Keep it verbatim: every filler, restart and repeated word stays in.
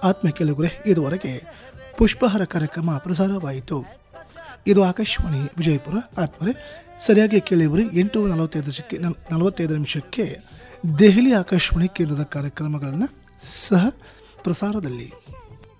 ಆತ್ಮ ಕೇಳುಗರೆ, ಇದುವರೆಗೆ ಪುಷ್ಪಹಾರ ಕಾರ್ಯಕ್ರಮ ಪ್ರಸಾರವಾಯಿತು. ಇದು ಆಕಾಶವಾಣಿ ವಿಜಯಪುರ. ಆತ್ಮರೆ ಸರಿಯಾಗಿ ಕೇಳಿವರಿ ಎಂಟು ನಲವತ್ತೈದು ನಲವತ್ತೈದು ನಿಮಿಷಕ್ಕೆ ದೆಹಲಿ ಆಕಾಶವಾಣಿ ಕೇಂದ್ರದ ಕಾರ್ಯಕ್ರಮಗಳನ್ನು ಸಹ ಪ್ರಸಾರದಲ್ಲಿ